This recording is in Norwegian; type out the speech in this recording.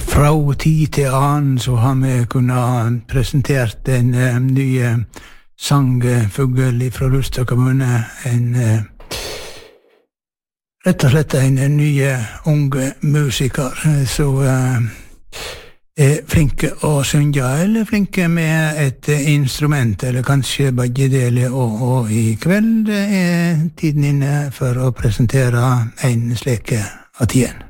Fra tid til annen så har vi kunnet presentert en ny sangfugl fra Rustad kommune, rett og slett en ny unge musiker, så flinke å synge, eller flinke med et instrument, eller kanskje begge deler, og i kveld tiden inne for å presentere en slik at igjen.